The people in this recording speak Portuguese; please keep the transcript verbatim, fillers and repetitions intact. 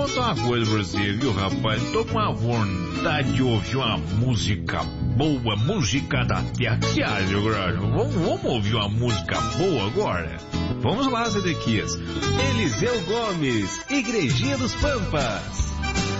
contar uma coisa pra você, viu, rapaz? Tô com uma vontade de ouvir uma música boa, música da terra. O que você acha, Grande? Vamos, vamos ouvir uma música boa agora? Vamos lá, Zedequias. Eliseu Gomes, Igrejinha dos Pampas.